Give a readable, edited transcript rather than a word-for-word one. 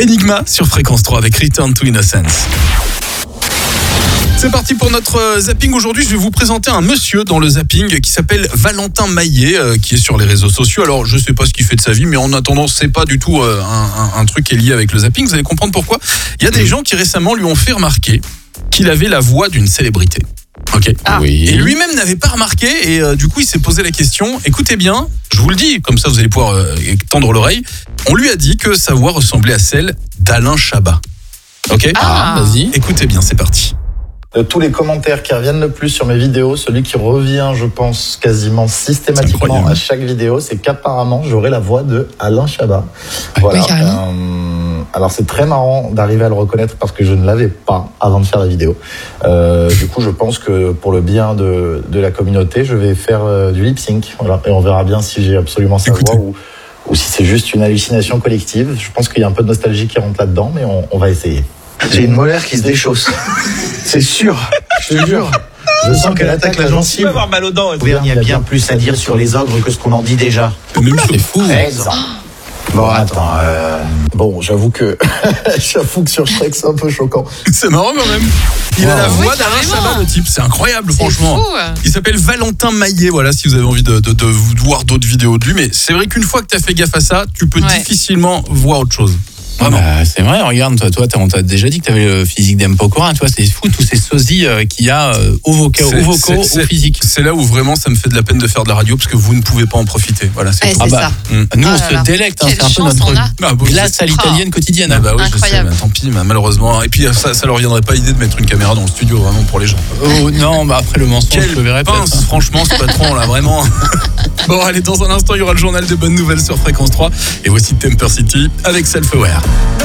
Enigma sur Fréquence 3 avec Return to Innocence. C'est parti pour notre zapping. Aujourd'hui, je vais vous présenter un monsieur dans le zapping qui s'appelle Valentin Maillet, qui est sur les réseaux sociaux. Alors, je sais pas ce qu'il fait de sa vie, mais en attendant, c'est pas du tout un truc qui est lié avec le zapping. Vous allez comprendre pourquoi. Il y a des gens qui récemment lui ont fait remarquer qu'il avait la voix d'une célébrité. Ok. Oui. Et lui-même n'avait pas remarqué et du coup, il s'est posé la question. Écoutez bien, je vous le dis, comme ça vous allez pouvoir tendre l'oreille. On lui a dit que sa voix ressemblait à celle d'Alain Chabat. Ok. Vas-y. Écoutez bien, c'est parti. De tous les commentaires qui reviennent le plus sur mes vidéos, celui qui revient, je pense, quasiment systématiquement à chaque vidéo, c'est qu'apparemment, j'aurai la voix de Alain Chabat. Voilà. Oui, carrément. Alors, c'est très marrant d'arriver à le reconnaître parce que je ne l'avais pas avant de faire la vidéo. Du coup, je pense que pour le bien de la communauté, je vais faire du lip sync. Voilà. Et on verra bien si j'ai absolument sa voix ou si c'est juste une hallucination collective. Je pense qu'il y a un peu de nostalgie qui rentre là-dedans, mais on va essayer. J'ai une molaire qui se déchausse. C'est sûr, je te jure. Je sens qu'elle attaque la gencive. avoir mal aux dents. Il y a bien plus à dire sur les ogres que ce qu'on en dit déjà. C'est fou. Bon, attends. Bon, j'avoue que sur Shrek, c'est un peu choquant. C'est marrant quand même. Il a la voix d'Alain Chabat, le type. C'est incroyable, franchement. Fou. Il s'appelle Valentin Maillet. Voilà, si vous avez envie de voir d'autres vidéos de lui. Mais c'est vrai qu'une fois que tu as fait gaffe à ça, tu peux difficilement voir autre chose. Vraiment. C'est vrai, regarde, toi, on t'a déjà dit que t'avais le physique d'Mpokora, tu vois, c'est fou tous ces sosies qu'il y a au vocaux, au physique. C'est là où vraiment ça me fait de la peine de faire de la radio parce que vous ne pouvez pas en profiter. Voilà, c'est tout. Ça. Nous, on se délecte, c'est un peu notre glace à l'italienne quotidienne. Ah bah oui, Incroyable. je sais, tant pis, malheureusement. Et puis ça leur viendrait pas l'idée de mettre une caméra dans le studio, vraiment pour les gens. Oh non, bah après le mensonge, je le verrai pince, peut-être. franchement, ce patron là, vraiment. Bon, allez, dans un instant, il y aura le journal de bonnes nouvelles sur Fréquence 3. Et voici Temper City avec Self-Aware.